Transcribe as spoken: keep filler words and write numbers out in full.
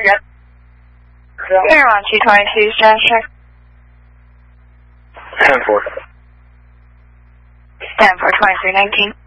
人。 Airline two twenty-two, status check. Stanford. Stanford twenty-three nineteen.